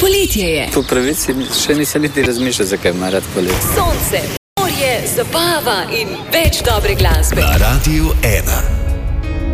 Poletje je. Po pravici še nisem niti razmišljal, zakaj ima rad poletje. Sonce, morje, zabava in več dobre glasbe. Na Radiu 1.